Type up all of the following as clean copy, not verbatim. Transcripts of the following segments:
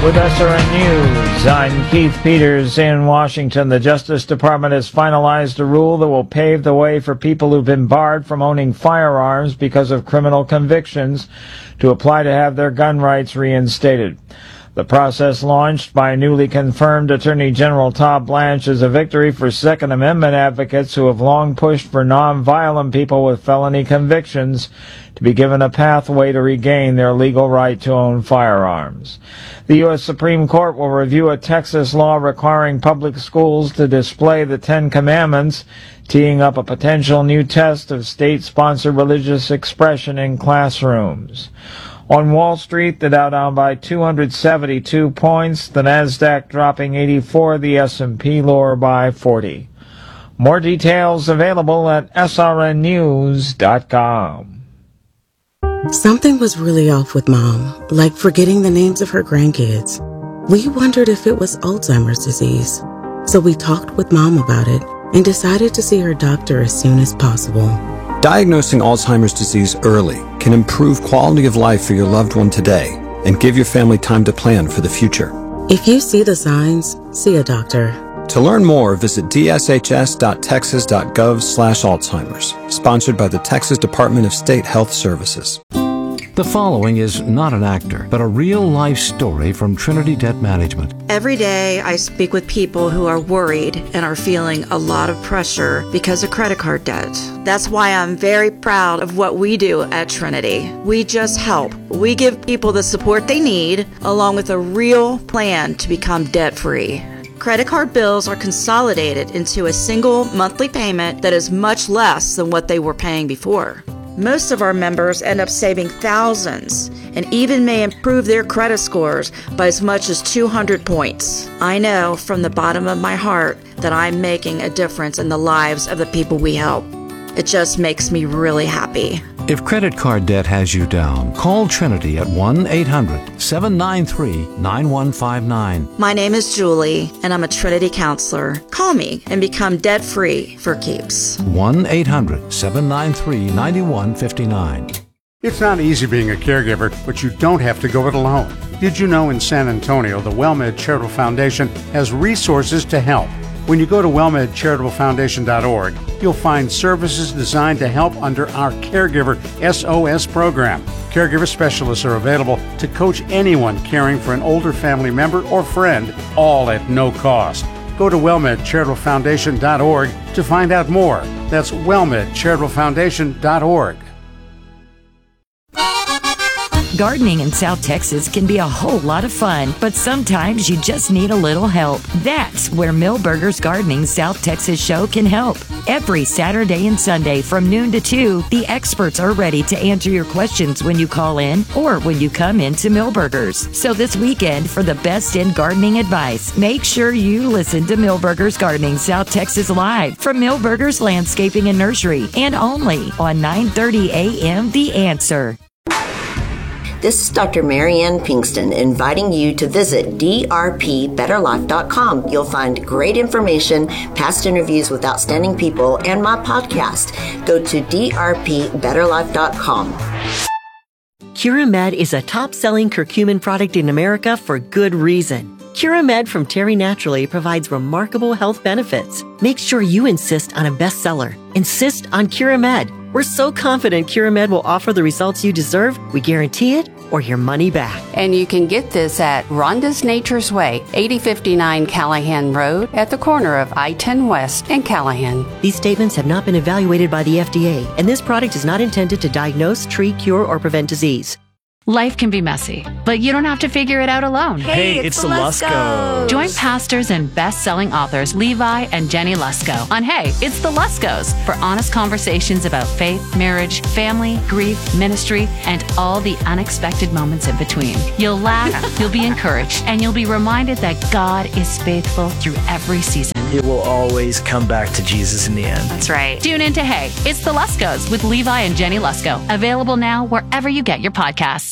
With SRN News, I'm Keith Peters in Washington. The Justice Department has finalized a rule that will pave the way for people who've been barred from owning firearms because of criminal convictions to apply to have their gun rights reinstated. The process, launched by newly confirmed Attorney General Todd Blanche, is a victory for Second Amendment advocates who have long pushed for nonviolent people with felony convictions to be given a pathway to regain their legal right to own firearms. The U.S. Supreme Court will review a Texas law requiring public schools to display the Ten Commandments, teeing up a potential new test of state-sponsored religious expression in classrooms. On Wall Street, the Dow down by 272 points, the Nasdaq dropping 84, the S&P lower by 40. More details available at srnnews.com. Something was really off with Mom, like forgetting the names of her grandkids. We wondered if it was Alzheimer's disease. So we talked with Mom about it and decided to see her doctor as soon as possible. Diagnosing Alzheimer's disease early can improve quality of life for your loved one today and give your family time to plan for the future. If you see the signs, see a doctor. To learn more, visit dshs.texas.gov/Alzheimer's, sponsored by the Texas Department of State Health Services. The following is not an actor, but a real-life story from Trinity Debt Management. Every day I speak with people who are worried and are feeling a lot of pressure because of credit card debt. That's why I'm very proud of what we do at Trinity. We just help. We give people the support they need, along with a real plan to become debt-free. Credit card bills are consolidated into a single monthly payment that is much less than what they were paying before. Most of our members end up saving thousands and even may improve their credit scores by as much as 200 points. I know from the bottom of my heart that I'm making a difference in the lives of the people we help. It just makes me really happy. If credit card debt has you down, call Trinity at 1-800-793-9159. My name is Julie, and I'm a Trinity counselor. Call me and become debt-free for keeps. 1-800-793-9159. It's not easy being a caregiver, but you don't have to go it alone. Did you know in San Antonio, the WellMed Charitable Foundation has resources to help? When you go to wellmedcharitablefoundation.org, you'll find services designed to help under our Caregiver SOS program. Caregiver specialists are available to coach anyone caring for an older family member or friend, all at no cost. Go to wellmedcharitablefoundation.org to find out more. That's wellmedcharitablefoundation.org. Gardening in South Texas can be a whole lot of fun, but sometimes you just need a little help. That's where Millburgers Gardening South Texas Show can help. Every Saturday and Sunday from noon to 2, the experts are ready to answer your questions when you call in or when you come into Millburgers. So this weekend, for the best in gardening advice, make sure you listen to Millburgers Gardening South Texas Live from Millburgers Landscaping and Nursery, and only on 9:30 a.m. The Answer. This is Dr. Marianne Pinkston inviting you to visit drpbetterlife.com. You'll find great information, past interviews with outstanding people, and my podcast. Go to drpbetterlife.com. Curamed is a top-selling curcumin product in America for good reason. Curamed from Terry Naturally provides remarkable health benefits. Make sure you insist on a bestseller. Insist on Curamed. We're so confident Curamed will offer the results you deserve, we guarantee it, or your money back. And you can get this at Rhonda's Nature's Way, 8059 Callahan Road, at the corner of I-10 West and Callahan. These statements have not been evaluated by the FDA, and this product is not intended to diagnose, treat, cure, or prevent disease. Life can be messy, but you don't have to figure it out alone. Hey, it's the Luskos. Join pastors and best-selling authors Levi and Jenny Lusko on Hey, It's the Luskos for honest conversations about faith, marriage, family, grief, ministry, and all the unexpected moments in between. You'll laugh, you'll be encouraged, and you'll be reminded that God is faithful through every season. It will always come back to Jesus in the end. That's right. Tune in to Hey, It's the Luskos with Levi and Jenny Lusko. Available now wherever you get your podcasts.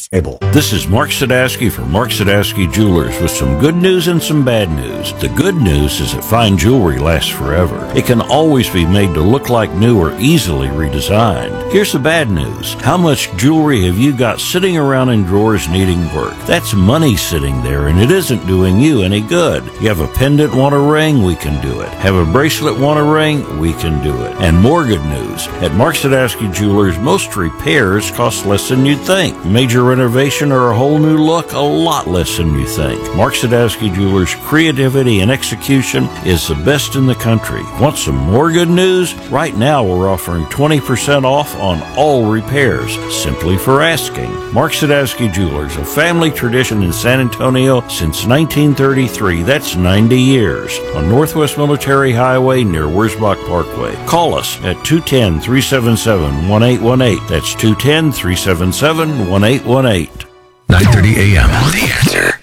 Jewelers. This is Mark Sadowski from Mark Sadowski Jewelers with some good news and some bad news. The good news is that fine jewelry lasts forever. It can always be made to look like new or easily redesigned. Here's the bad news. How much jewelry have you got sitting around in drawers needing work? That's money sitting there, and it isn't doing you any good. You have a pendant, want a ring? We can do it. Have a bracelet, want a ring? We can do it. And more good news. At Mark Sadowski Jewelers, most repairs cost less than you'd think. Major renovation or a whole new look, a lot less than you think. Mark Sadowski Jewelers' creativity and execution is the best in the country. Want some more good news? Right now we're offering 20% off on all repairs, simply for asking. Mark Sadowski Jewelers, a family tradition in San Antonio since 1933. That's 90 years. On Northwest Military Highway near Wurzbach Parkway. Call us at 210-377-1818. That's 210-377-1818. 9:30 a.m. The Answer.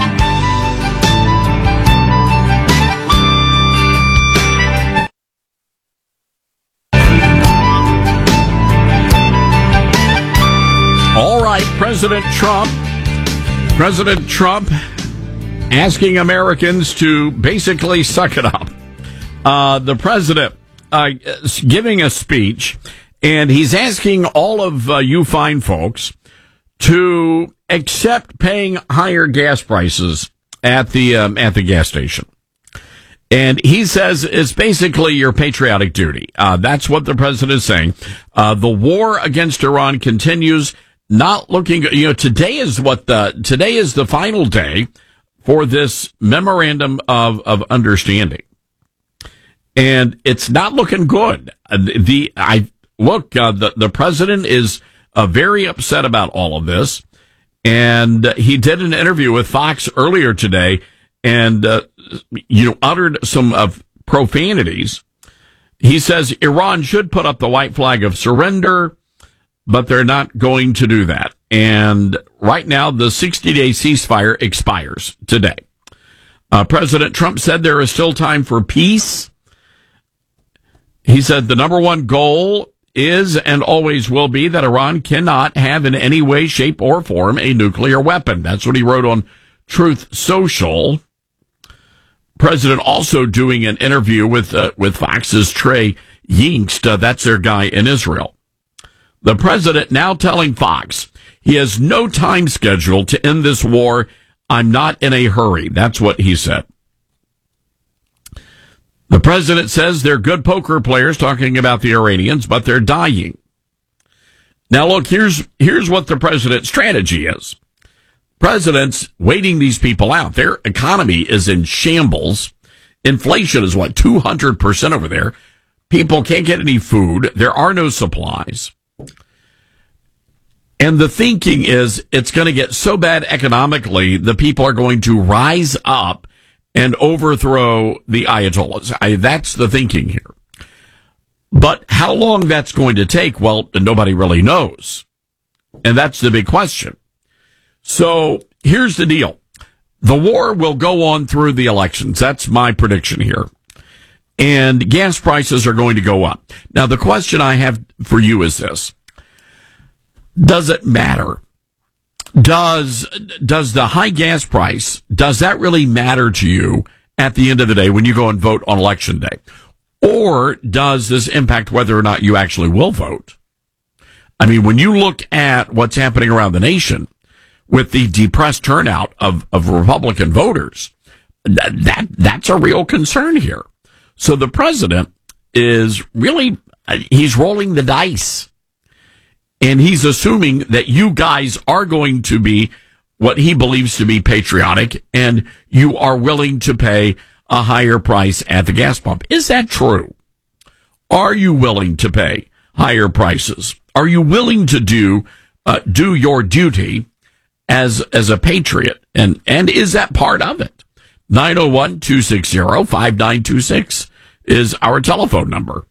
All right, President Trump asking Americans to basically suck it up. The president giving a speech, and he's asking all of you fine folks to accept paying higher gas prices at the gas station. And he says it's basically your patriotic duty. That's what the president is saying. The war against Iran continues. Not looking, today is the final day for this memorandum of understanding. And it's not looking good. The president is very upset about all of this. And he did an interview with Fox earlier today and, uttered some profanities. He says Iran should put up the white flag of surrender, but they're not going to do that. And right now, the 60-day ceasefire expires today. President Trump said there is still time for peace. He said the number one goal is and always will be that Iran cannot have in any way, shape, or form a nuclear weapon. That's what he wrote on Truth Social. President also doing an interview with Fox's Trey Yingst. That's their guy in Israel. The president now telling Fox he has no time schedule to end this war. I'm not in a hurry. That's what he said. The president says they're good poker players, talking about the Iranians, but they're dying. Now, look, here's what the president's strategy is. President's waiting these people out. Their economy is in shambles. Inflation is 200% over there. People can't get any food. There are no supplies. And the thinking is it's going to get so bad economically, the people are going to rise up and overthrow the Ayatollahs. That's the thinking here. But how long that's going to take, well, nobody really knows. And that's the big question. So here's the deal. The war will go on through the elections. That's my prediction here. And gas prices are going to go up. Now, the question I have for you is this. Does it matter? Does the high gas price, does that really matter to you at the end of the day when you go and vote on election day? Or does this impact whether or not you actually will vote? I mean, when you look at what's happening around the nation with the depressed turnout of Republican voters, that's a real concern here. So the president is really, he's rolling the dice. And he's assuming that you guys are going to be what he believes to be patriotic, and you are willing to pay a higher price at the gas pump. Is that true? Are you willing to pay higher prices? Are you willing to do your duty as a patriot? And is that part of it? 901-260-5926 is our telephone number.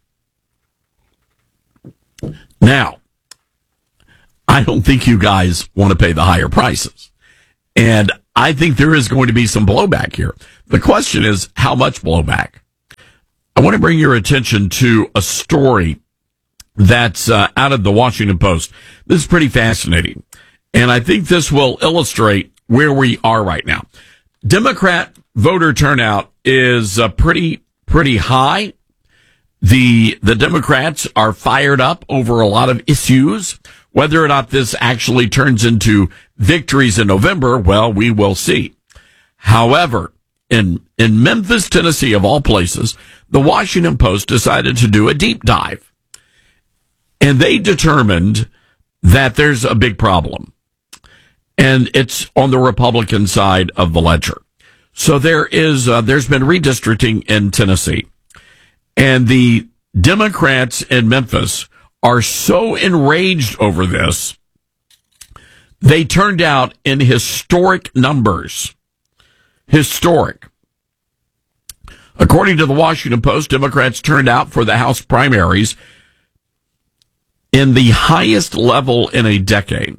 Now, I don't think you guys want to pay the higher prices. And I think there is going to be some blowback here. The question is, how much blowback? I want to bring your attention to a story that's out of the Washington Post. This is pretty fascinating. And I think this will illustrate where we are right now. Democrat voter turnout is pretty high. The Democrats are fired up over a lot of issues. Whether or not this actually turns into victories in November, well, we will see. However, in Memphis, Tennessee, of all places, the Washington Post decided to do a deep dive. And they determined that there's a big problem. And it's on the Republican side of the ledger. So there's been redistricting in Tennessee. And the Democrats in Memphis are so enraged over this, they turned out in historic numbers. Historic. According to the Washington Post, Democrats turned out for the House primaries in the highest level in a decade.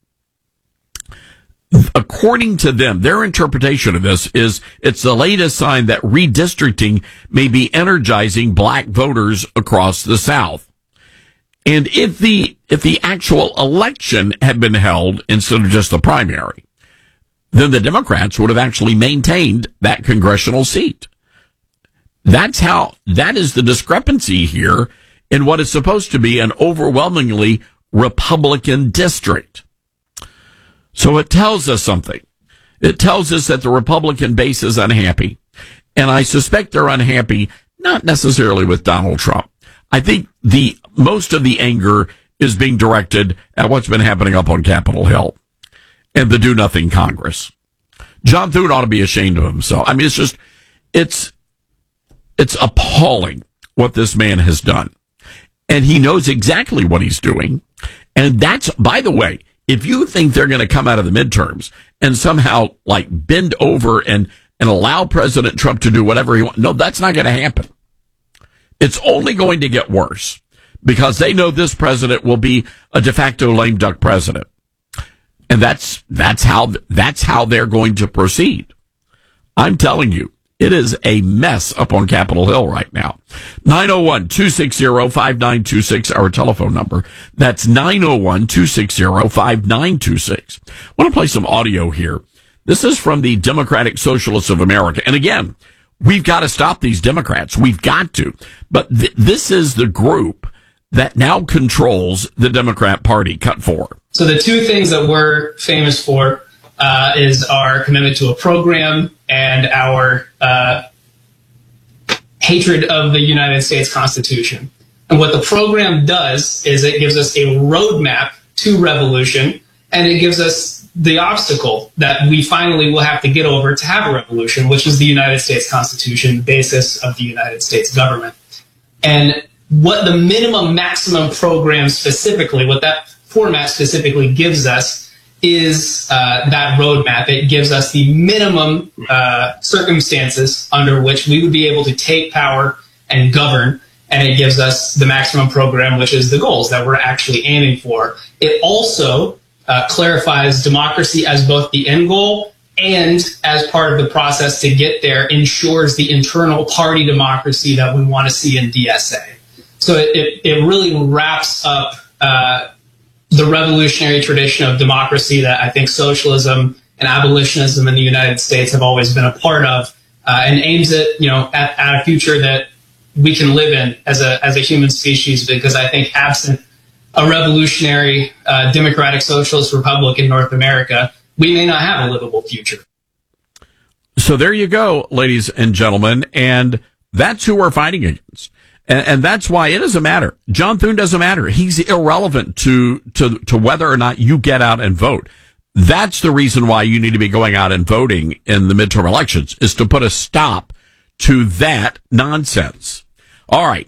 According to them, their interpretation of this is it's the latest sign that redistricting may be energizing black voters across the South. And if the actual election had been held instead of just the primary, then the Democrats would have actually maintained that congressional seat. That is the discrepancy here in what is supposed to be an overwhelmingly Republican district. So it tells us something. It tells us that the Republican base is unhappy. And I suspect they're unhappy not necessarily with Donald Trump. I think most of the anger is being directed at what's been happening up on Capitol Hill and the do-nothing Congress. John Thune ought to be ashamed of himself. I mean, it's appalling what this man has done. And he knows exactly what he's doing. And that's, by the way, if you think they're going to come out of the midterms and somehow like bend over and allow President Trump to do whatever he wants, no, that's not going to happen. It's only going to get worse because they know this president will be a de facto lame duck president. And that's how they're going to proceed. I'm telling you, it is a mess up on Capitol Hill right now. 901-260-5926, our telephone number. That's 901-260-5926. I want to play some audio here. This is from the Democratic Socialists of America. And again, we've got to stop these Democrats. We've got to. But this is the group that now controls the Democrat Party. Cut 4. So the two things that we're famous for is our commitment to a program and our hatred of the United States Constitution. And what the program does is it gives us a roadmap to revolution, and it gives us the obstacle that we finally will have to get over to have a revolution, which is the United States Constitution, basis of the United States government. And what the minimum maximum program specifically, what that format specifically gives us is that roadmap. It gives us the minimum circumstances under which we would be able to take power and govern, and it gives us the maximum program, which is the goals that we're actually aiming for. It also clarifies democracy as both the end goal and as part of the process to get there ensures the internal party democracy that we want to see in DSA. So it really wraps up the revolutionary tradition of democracy that I think socialism and abolitionism in the United States have always been a part of, and aims at a future that we can live in as a human species. Because I think absent a revolutionary democratic socialist republic in North America, we may not have a livable future. So there you go, ladies and gentlemen, and that's who we're fighting against. And that's why it doesn't matter. John Thune doesn't matter. He's irrelevant to whether or not you get out and vote. That's the reason why you need to be going out and voting in the midterm elections, is to put a stop to that nonsense. All right,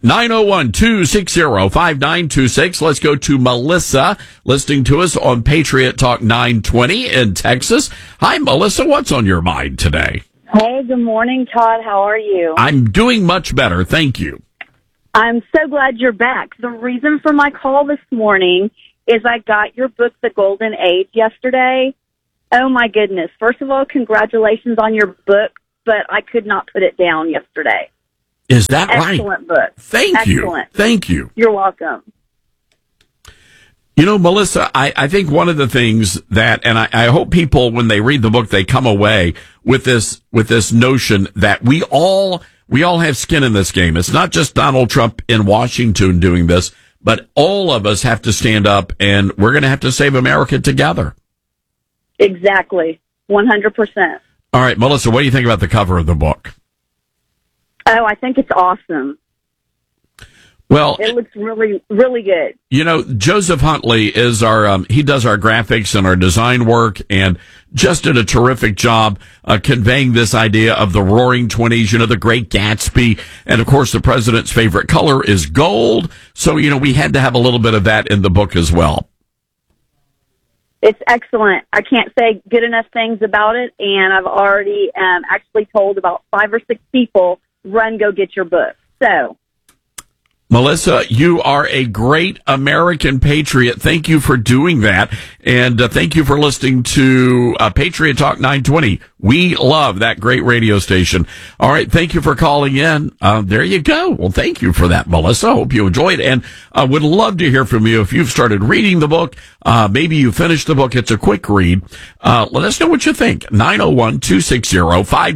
901-260-5926. Let's go to Melissa, listening to us on Patriot Talk 920 in Texas. Hi, Melissa. What's on your mind today? Hey, good morning, Todd. How are you? I'm doing much better. Thank you. I'm so glad you're back. The reason for my call this morning is I got your book, The Golden Age, yesterday. Oh, my goodness. First of all, congratulations on your book, but I could not put it down yesterday. Is that right? Excellent book. Thank you. Excellent. Thank you. You're welcome. You know, Melissa, I think one of the things that, and I hope people, when they read the book, they come away with this notion that we all have skin in this game. It's not just Donald Trump in Washington doing this, but all of us have to stand up, and we're going to have to save America together. Exactly. 100%. All right, Melissa, what do you think about the cover of the book? Oh, I think it's awesome. Well, it looks really, really good. You know, Joseph Huntley is he does our graphics and our design work, and just did a terrific job conveying this idea of the Roaring '20s, you know, the Great Gatsby. And of course, the president's favorite color is gold. So, you know, we had to have a little bit of that in the book as well. It's excellent. I can't say good enough things about it. And I've already actually told about 5 or 6 people, run, go get your book. So, Melissa, you are a great American patriot. Thank you for doing that. And thank you for listening to Patriot Talk 920. We love that great radio station. All right. Thank you for calling in. There you go. Well, thank you for that, Melissa. Hope you enjoyed. And I would love to hear from you if you've started reading the book. Maybe you finished the book. It's a quick read. Let us know what you think.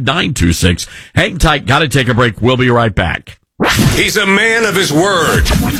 901-260-5926. Hang tight. Got to take a break. We'll be right back. He's a man of his word.